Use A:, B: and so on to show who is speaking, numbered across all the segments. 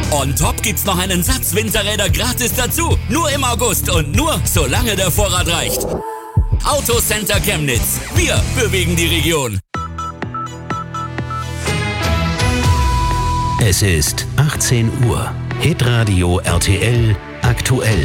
A: On top gibt's noch einen Satz Winterräder gratis dazu. Nur im August und nur solange der Vorrat reicht. Autocenter Chemnitz. Wir bewegen die Region.
B: Es ist 18 Uhr. Hitradio RTL aktuell.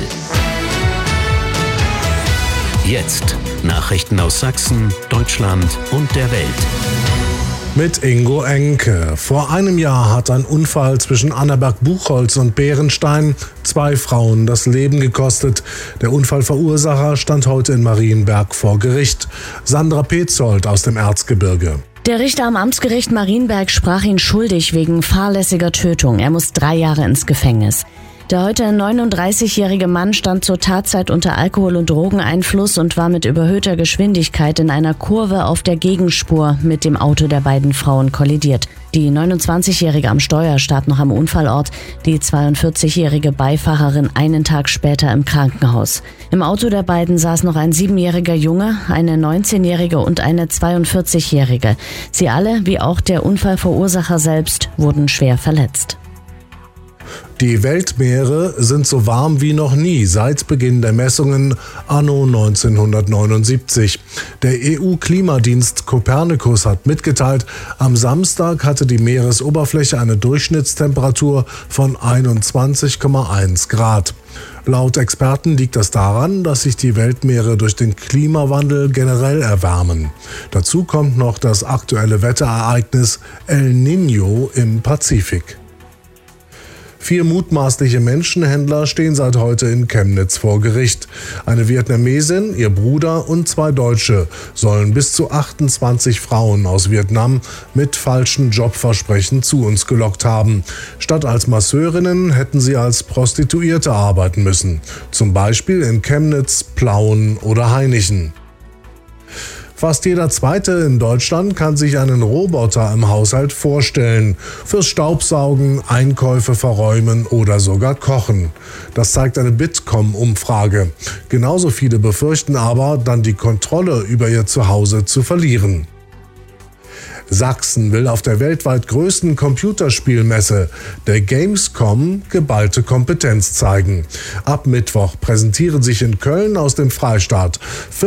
B: Jetzt Nachrichten aus Sachsen, Deutschland und der Welt.
C: Mit Ingo Enke. Vor einem Jahr hat ein Unfall zwischen Annaberg-Buchholz und Bärenstein 2 Frauen das Leben gekostet. Der Unfallverursacher stand heute in Marienberg vor Gericht. Sandra Petzold aus dem Erzgebirge.
D: Der Richter am Amtsgericht Marienberg sprach ihn schuldig wegen fahrlässiger Tötung. Er muss 3 Jahre ins Gefängnis. Der heute 39-jährige Mann stand zur Tatzeit unter Alkohol- und Drogeneinfluss und war mit überhöhter Geschwindigkeit in einer Kurve auf der Gegenspur mit dem Auto der beiden Frauen kollidiert. Die 29-jährige am Steuer starb noch am Unfallort, die 42-jährige Beifahrerin einen Tag später im Krankenhaus. Im Auto der beiden saß noch ein 7-jähriger Junge, eine 19-jährige und eine 42-jährige. Sie alle, wie auch der Unfallverursacher selbst, wurden schwer verletzt.
C: Die Weltmeere sind so warm wie noch nie seit Beginn der Messungen anno 1979. Der EU-Klimadienst Copernicus hat mitgeteilt, am Samstag hatte die Meeresoberfläche eine Durchschnittstemperatur von 21,1 Grad. Laut Experten liegt das daran, dass sich die Weltmeere durch den Klimawandel generell erwärmen. Dazu kommt noch das aktuelle Wetterereignis El Niño im Pazifik. 4 mutmaßliche Menschenhändler stehen seit heute in Chemnitz vor Gericht. Eine Vietnamesin, ihr Bruder und 2 Deutsche sollen bis zu 28 Frauen aus Vietnam mit falschen Jobversprechen zu uns gelockt haben. Statt als Masseurinnen hätten sie als Prostituierte arbeiten müssen. Zum Beispiel in Chemnitz, Plauen oder Hainichen. Fast jeder Zweite in Deutschland kann sich einen Roboter im Haushalt vorstellen. Fürs Staubsaugen, Einkäufe verräumen oder sogar kochen. Das zeigt eine Bitkom-Umfrage. Genauso viele befürchten aber, dann die Kontrolle über ihr Zuhause zu verlieren. Sachsen will auf der weltweit größten Computerspielmesse, der Gamescom, geballte Kompetenz zeigen. Ab Mittwoch präsentieren sich in Köln aus dem Freistaat